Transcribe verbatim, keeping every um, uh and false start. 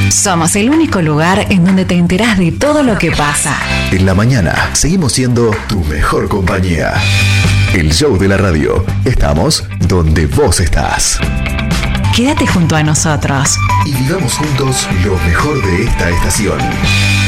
Somos el único lugar en donde te enterás de todo lo que pasa. En la mañana seguimos siendo tu mejor compañía. El show de la radio. Estamos donde vos estás. Quédate junto a nosotros Y vivamos juntos lo mejor de esta estación.